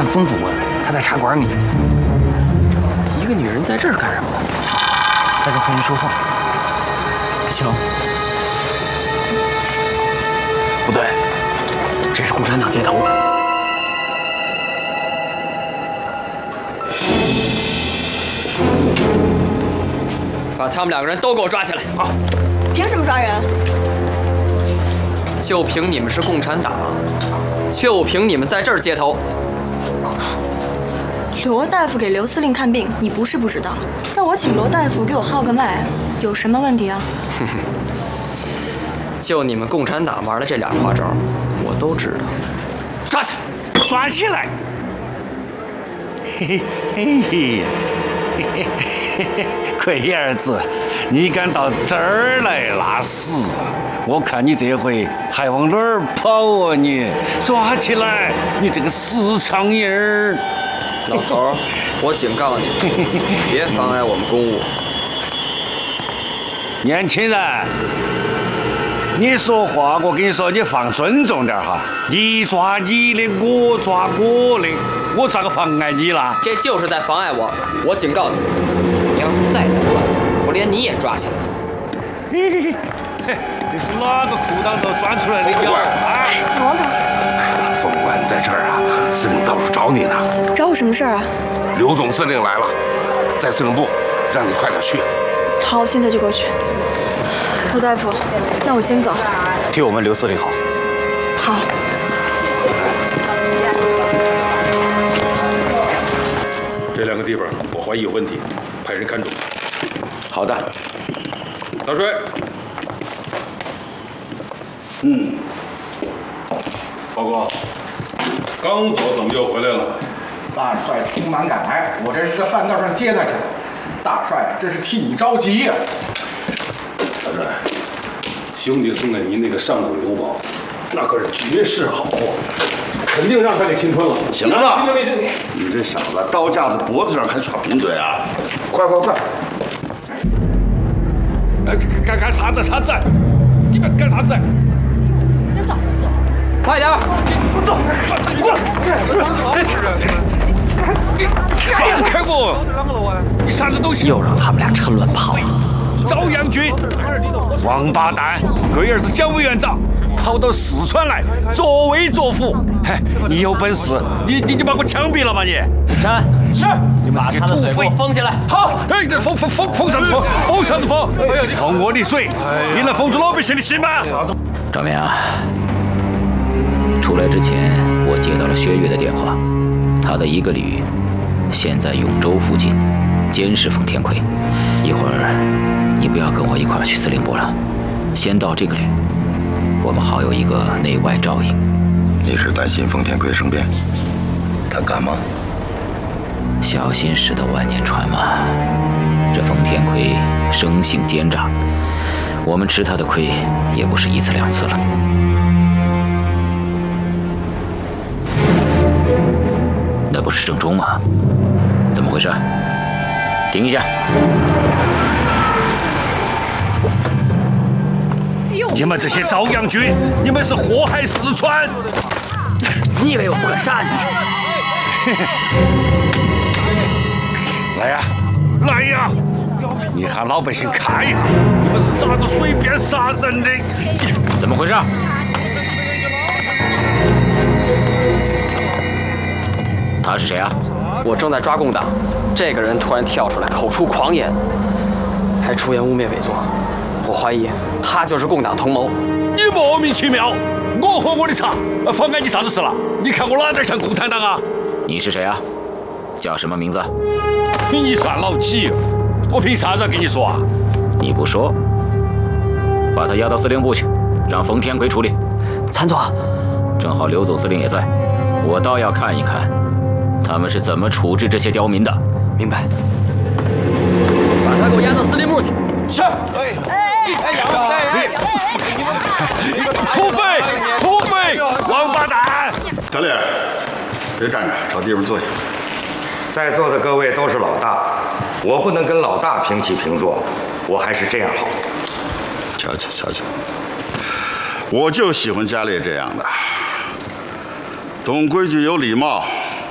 看丰主问，他在茶馆里。一个女人在这儿干什么？大家快去说话。行。不对，这是共产党接头。把他们2个人都给我抓起来！好。 凭什么抓人？ 就凭你们是共产党，就凭你们在这儿接头。 罗大夫给刘司令看病，你不是不知道，但我请罗大夫给我号个脉，有什么问题啊？ 哼哼，就你们共产党玩的这俩花招，我都知道。抓起来！ 抓起来！嘿嘿嘿嘿嘿，龟儿子，你敢到这儿来拉屎啊？我看你这回还往哪儿跑啊你！抓起来，你这个死苍蝇儿！ 老头儿，我警告你，别妨碍我们公务。 年轻人，你说话，我跟你说，你放尊重点哈。你抓你的，我抓我的，我咋个妨碍你了？ 这就是在妨碍我。我警告你，你要是再捣乱，我连你也抓起来。 嘿嘿嘿，这是哪个裤裆头钻出来的鸟啊？ 王头， 凤官在这儿啊，司令到处找你呢。 找我什么事儿啊？ 刘总司令来了，在司令部，让你快点去。 好，现在就过去。罗大夫，那我先走。 替我们刘司令好。 好。 这2个地方我怀疑有问题，派人看住。 好的。 大帅。报告。刚走怎么又回来了？ 大帅匆忙赶来，我这是在半道上接他去了。大帅，这是替你着急呀！ 大帅，兄弟送给您那个上等刘宝，那可是绝世好货，肯定让他给侵吞了。 行了， 行， 你这小子刀架子脖子上还耍贫嘴啊！快！ 干啥子？你们干啥子？ 快点！ 不走！滚！放开我！你啥子东西？ 又让他们俩趁乱跑。 朝阳军，王八蛋！龟儿子蒋委员长跑到四川来作威作福。嘿，你有本事，你把我枪毙了吧你！ 山是，你把他的嘴给我封起来。 好，哎，封啥子封？封啥子封？封我的嘴！你能封住老百姓的心吗？ 赵明啊，出来之前我接到了薛岳的电话，他的一个旅现在永州附近监视冯天奎。一会儿你不要跟我一块儿去司令部了，先到这个旅，我们好有一个内外照应。 你是担心冯天奎生变？他敢吗？ 小心驶得万年船嘛。这冯天奎生性奸诈，我们吃他的亏也不是1次2次了。那不是郑中吗？怎么回事？停一下！ 你们这些朝阳军，你们是祸害四川！ 你以为我不敢杀你？ 来呀！你喊老百姓看一下，你们是咋个随便杀人的？ 怎么回事？他是谁啊？ 我正在抓共党，这个人突然跳出来，口出狂言，还出言污蔑伪作。我怀疑他就是共党同谋。 你莫名其妙，我喝我的茶，妨碍你啥子事了？你看我哪点像共产党啊？ 你是谁啊？叫什么名字？ 你算老几？我凭啥子跟你说啊？ 你不说，把他押到司令部去，让冯天奎处理。 参座， 正好刘总司令也在，我倒要看一看，他们是怎么处置这些刁民的。 明白。把他给我押到司令部去。是。 土匪，王八蛋！ 小李，别站着，找地方坐下。 在座的各位都是老大，我不能跟老大平起平坐，我还是这样好。 瞧，我就喜欢家里这样的，懂规矩有礼貌，